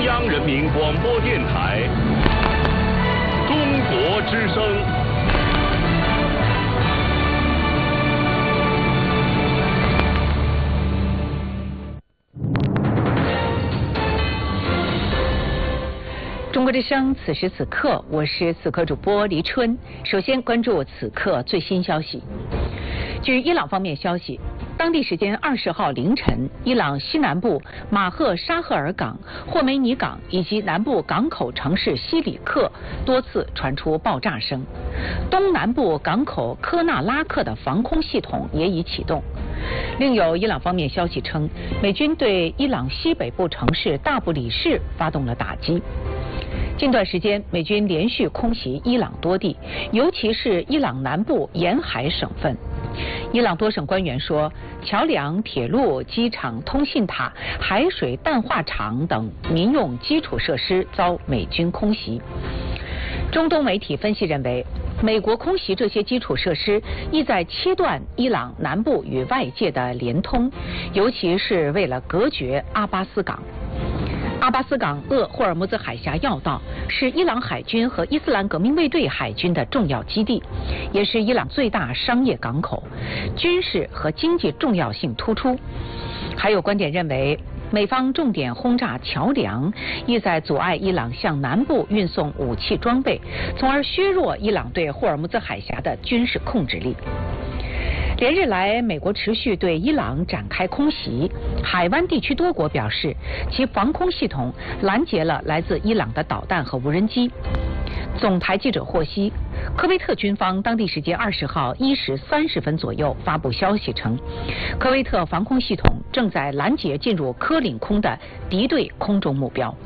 央人民广播电台中国之声。 中国之声，此时此刻，我是此刻主播黎春。首先关注此刻最新消息。据伊朗方面消息，当地时间20号凌晨，伊朗西南部马赫沙赫尔港、霍梅尼港以及南部港口城市西里克多次传出爆炸声。东南部港口科纳拉克的防空系统也已启动。另有伊朗方面消息称，美军对伊朗西北部城市大不里士发动了打击。近段时间，美军连续空袭伊朗多地，尤其是伊朗南部沿海省份。伊朗多省官员说，桥梁、铁路、机场、通信塔、海水淡化厂等民用基础设施遭美军空袭。中东媒体分析认为，美国空袭这些基础设施，意在切断伊朗南部与外界的联通，尤其是为了隔绝阿巴斯港。阿巴斯港鄂霍尔木兹海峡要道是伊朗海军和伊斯兰革命卫队海军的重要基地，也是伊朗最大商业港口，军事和经济重要性突出。还有观点认为，美方重点轰炸桥梁，意在阻碍伊朗向南部运送武器装备，从而削弱伊朗对霍尔木兹海峡的军事控制力。连日来，美国持续对伊朗展开空袭，海湾地区多国表示，其防空系统拦截了来自伊朗的导弹和无人机。总台记者获悉，科威特军方当地时间20号1时30分左右发布消息称，科威特防空系统正在拦截进入科领空的敌对空中目标。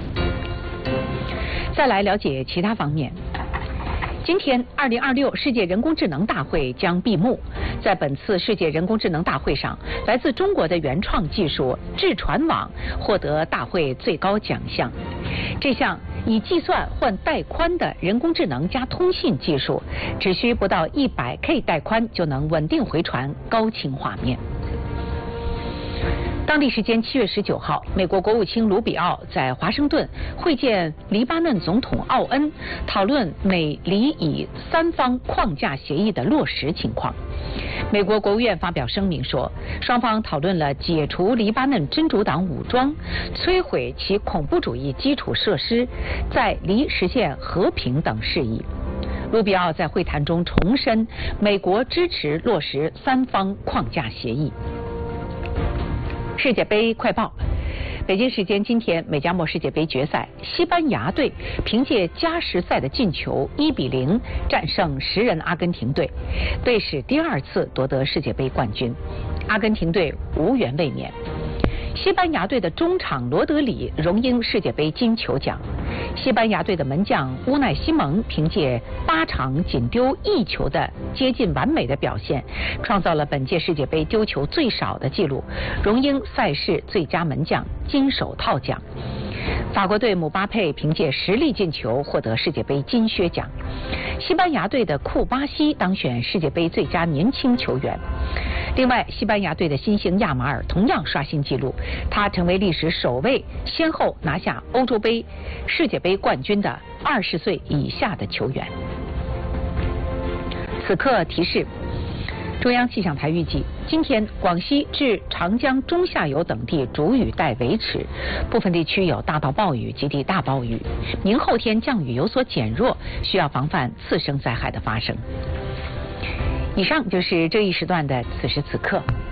再来了解其他方面。今天，2026世界人工智能大会将闭幕。在本次世界人工智能大会上，来自中国的原创技术智传网获得大会最高奖项。这项以计算换带宽的人工智能加通信技术，只需不到100K 带宽就能稳定回传高清画面。当地时间7月19号，美国国务卿卢比奥在华盛顿会见黎巴嫩总统奥恩，讨论美黎以3方框架协议的落实情况。美国国务院发表声明说，双方讨论了解除黎巴嫩真主党武装、摧毁其恐怖主义基础设施、在黎实现和平等事宜。卢比奥在会谈中重申，美国支持落实3方框架协议。世界杯快报。北京时间今天，美加墨世界杯决赛，西班牙队凭借加时赛的进球1比0战胜10人阿根廷队，队史第2次夺得世界杯冠军。阿根廷队无缘卫冕。西班牙队的中场罗德里荣膺世界杯金球奖。西班牙队的门将乌奈西蒙凭借8场仅丢1球的接近完美的表现，创造了本届世界杯丢球最少的纪录，荣膺赛事最佳门将金手套奖。法国队姆巴佩凭借10粒进球获得世界杯金靴奖。西班牙队的库巴西当选世界杯最佳年轻球员。另外，西班牙队的新星亚马尔同样刷新纪录，他成为历史首位先后拿下欧洲杯、世界杯冠军的20岁以下的球员。此刻提示，中央气象台预计，今天广西至长江中下游等地主雨带维持，部分地区有大到暴雨及地大暴雨。明后天降雨有所减弱，需要防范次生灾害的发生。以上就是这一时段的此时此刻。